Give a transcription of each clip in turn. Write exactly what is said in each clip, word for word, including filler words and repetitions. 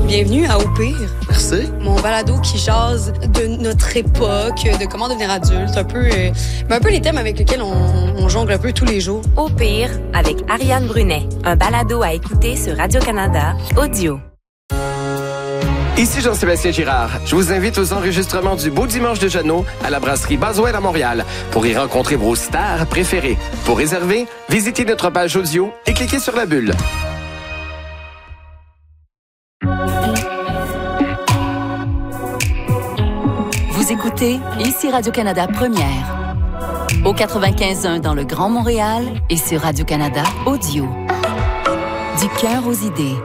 Bienvenue à Au pire. Merci. Mon balado qui jase de notre époque, de comment devenir adulte, un peu, euh, mais un peu les thèmes avec lesquels on, on jongle un peu tous les jours. Au pire, avec Ariane Brunet, un balado à écouter sur Radio-Canada Audio. Ici Jean-Sébastien Girard. Je vous invite aux enregistrements du Beau Dimanche de Jeannot à la brasserie Baswell à Montréal pour y rencontrer vos stars préférées. Pour réserver, visitez notre page audio et cliquez sur la bulle. Vous écoutez ici Radio-Canada Première. Au quatre-vingt-quinze point un dans le Grand Montréal et sur Radio-Canada Audio. Du cœur aux idées.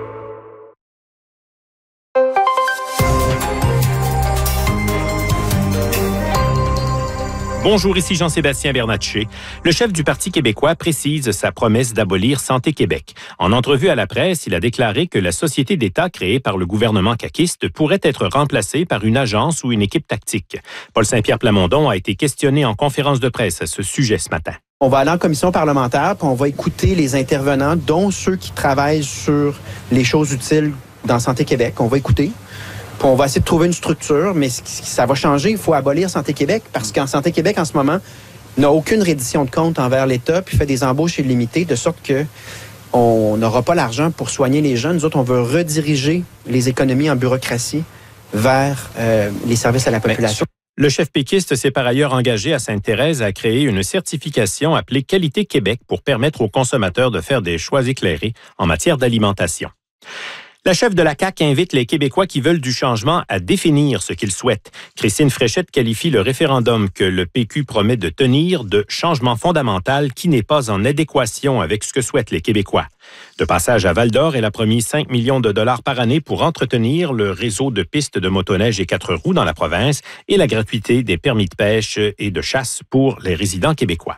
Bonjour, ici Jean-Sébastien Bernatchez. Le chef du Parti québécois précise sa promesse d'abolir Santé Québec. En entrevue à la presse, il a déclaré que la société d'État créée par le gouvernement caquiste pourrait être remplacée par une agence ou une équipe tactique. Paul Saint-Pierre Plamondon a été questionné en conférence de presse à ce sujet ce matin. On va aller en commission parlementaire, puis on va écouter les intervenants, dont ceux qui travaillent sur les choses utiles dans Santé Québec. On va écouter. Puis on va essayer de trouver une structure, mais ça va changer. Il faut abolir Santé Québec parce qu'en Santé Québec, en ce moment, n'a aucune reddition de compte envers l'État puis fait des embauches illimitées de sorte que on n'aura pas l'argent pour soigner les jeunes. Nous autres, on veut rediriger les économies en bureaucratie vers euh, les services à la population. Le chef péquiste s'est par ailleurs engagé à Sainte-Thérèse à créer une certification appelée Qualité Québec pour permettre aux consommateurs de faire des choix éclairés en matière d'alimentation. La chef de la C A Q invite les Québécois qui veulent du changement à définir ce qu'ils souhaitent. Christine Fréchette qualifie le référendum que le P Q promet de tenir de changement fondamental qui n'est pas en adéquation avec ce que souhaitent les Québécois. De passage à Val-d'Or, elle a promis cinq millions de dollars par année pour entretenir le réseau de pistes de motoneige et quatre roues dans la province et la gratuité des permis de pêche et de chasse pour les résidents québécois.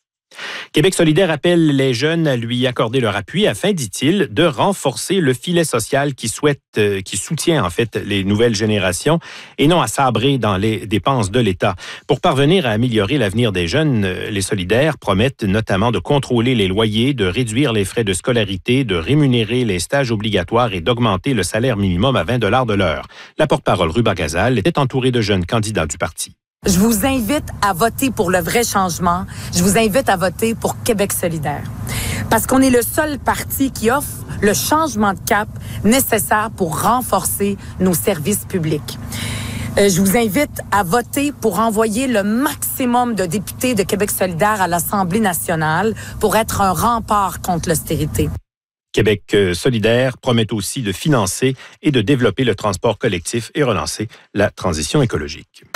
Québec solidaire appelle les jeunes à lui accorder leur appui afin, dit-il, de renforcer le filet social qui souhaite, euh, qui soutient en fait les nouvelles générations et non à sabrer dans les dépenses de l'État. Pour parvenir à améliorer l'avenir des jeunes, les solidaires promettent notamment de contrôler les loyers, de réduire les frais de scolarité, de rémunérer les stages obligatoires et d'augmenter le salaire minimum à vingt dollars de l'heure. La porte-parole Ruba Gazal était entourée de jeunes candidats du parti. Je vous invite à voter pour le vrai changement. Je vous invite à voter pour Québec solidaire. Parce qu'on est le seul parti qui offre le changement de cap nécessaire pour renforcer nos services publics. Euh, je vous invite à voter pour envoyer le maximum de députés de Québec solidaire à l'Assemblée nationale pour être un rempart contre l'austérité. Québec solidaire promet aussi de financer et de développer le transport collectif et relancer la transition écologique.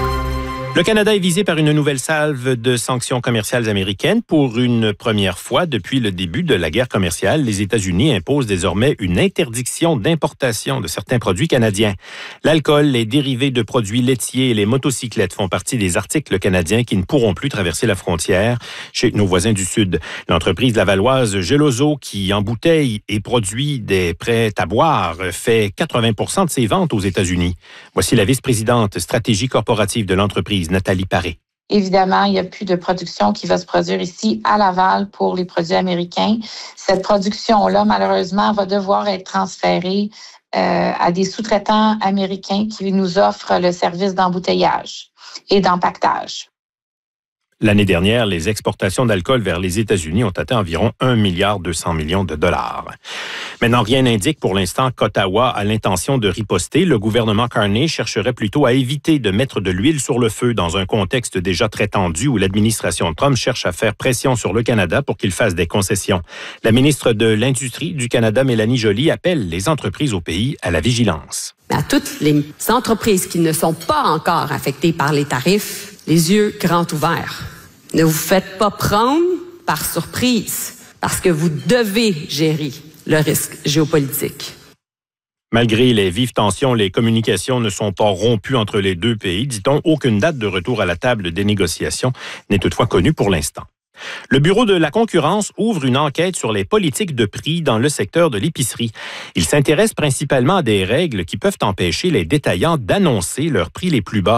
Le Canada est visé par une nouvelle salve de sanctions commerciales américaines. Pour une première fois depuis le début de la guerre commerciale, les États-Unis imposent désormais une interdiction d'importation de certains produits canadiens. L'alcool, les dérivés de produits laitiers et les motocyclettes font partie des articles canadiens qui ne pourront plus traverser la frontière chez nos voisins du Sud. L'entreprise lavalloise Geloso, qui embouteille et produit des prêts à boire, fait quatre-vingts pour cent de ses ventes aux États-Unis. Voici la vice-présidente stratégie corporative de l'entreprise, Nathalie Paré. Évidemment, il n'y a plus de production qui va se produire ici à Laval pour les produits américains. Cette production-là, malheureusement, va devoir être transférée euh, à des sous-traitants américains qui nous offrent le service d'embouteillage et d'empaquetage. L'année dernière, les exportations d'alcool vers les États-Unis ont atteint environ un milliard deux cents millions de dollars. Maintenant, rien n'indique pour l'instant qu'Ottawa a l'intention de riposter. Le gouvernement Carney chercherait plutôt à éviter de mettre de l'huile sur le feu dans un contexte déjà très tendu où l'administration Trump cherche à faire pression sur le Canada pour qu'il fasse des concessions. La ministre de l'Industrie du Canada, Mélanie Joly, appelle les entreprises au pays à la vigilance. À toutes les entreprises qui ne sont pas encore affectées par les tarifs, les yeux grands ouverts. Ne vous faites pas prendre par surprise parce que vous devez gérer le risque géopolitique. Malgré les vives tensions, les communications ne sont pas rompues entre les deux pays. Dit-on, aucune date de retour à la table des négociations n'est toutefois connue pour l'instant. Le Bureau de la concurrence ouvre une enquête sur les politiques de prix dans le secteur de l'épicerie. Il s'intéresse principalement à des règles qui peuvent empêcher les détaillants d'annoncer leurs prix les plus bas.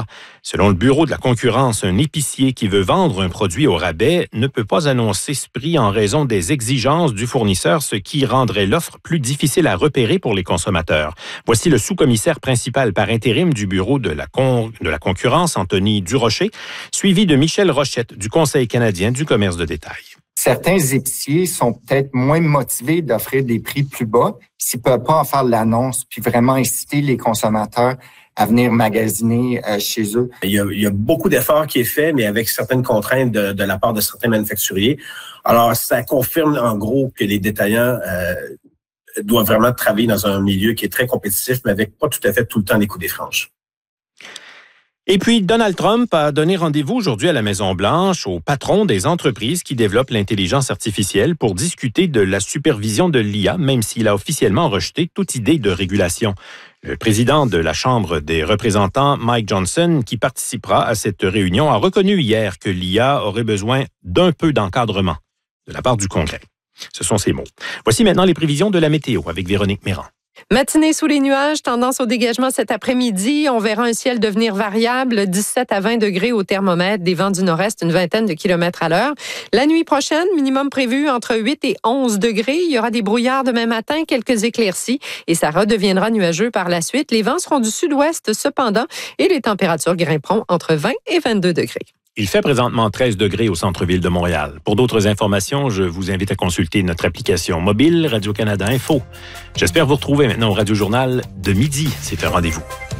Selon le Bureau de la concurrence, un épicier qui veut vendre un produit au rabais ne peut pas annoncer ce prix en raison des exigences du fournisseur, ce qui rendrait l'offre plus difficile à repérer pour les consommateurs. Voici le sous-commissaire principal par intérim du Bureau de la, con- de la concurrence, Anthony Durocher, suivi de Michel Rochette du Conseil canadien du commerce de détail. Certains épiciers sont peut-être moins motivés d'offrir des prix plus bas s'ils ne peuvent pas en faire l'annonce puis vraiment inciter les consommateurs à venir magasiner euh, chez eux. Il y, a, il y a beaucoup d'efforts qui est fait, mais avec certaines contraintes de, de la part de certains manufacturiers. Alors, ça confirme en gros que les détaillants euh, doivent vraiment travailler dans un milieu qui est très compétitif, mais avec pas tout à fait tout le temps les coups des franges. Et puis, Donald Trump a donné rendez-vous aujourd'hui à la Maison-Blanche aux patrons des entreprises qui développent l'intelligence artificielle pour discuter de la supervision de l'I A, même s'il a officiellement rejeté toute idée de régulation. Le président de la Chambre des représentants, Mike Johnson, qui participera à cette réunion, a reconnu hier que l'I A aurait besoin d'un peu d'encadrement de la part du Congrès. Ce sont ses mots. Voici maintenant les prévisions de la météo avec Véronique Méran. Matinée sous les nuages, tendance au dégagement cet après-midi. On verra un ciel devenir variable, dix-sept à vingt degrés au thermomètre, des vents du nord-est, une vingtaine de kilomètres à l'heure. La nuit prochaine, minimum prévu entre huit et onze degrés. Il y aura des brouillards demain matin, quelques éclaircies et ça redeviendra nuageux par la suite. Les vents seront du sud-ouest cependant et les températures grimperont entre vingt et vingt-deux degrés. Il fait présentement treize degrés au centre-ville de Montréal. Pour d'autres informations, je vous invite à consulter notre application mobile Radio-Canada Info. J'espère vous retrouver maintenant au Radio Journal de midi. C'est un rendez-vous.